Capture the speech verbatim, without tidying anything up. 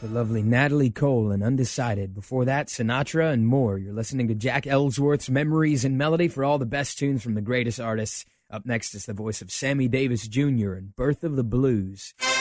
The lovely Natalie Cole and Undecided. Before that, Sinatra and more. You're listening to Jack Ellsworth's Memories and Melody for all the best tunes from the greatest artists. Up next is the voice of Sammy Davis Junior and Birth of the Blues.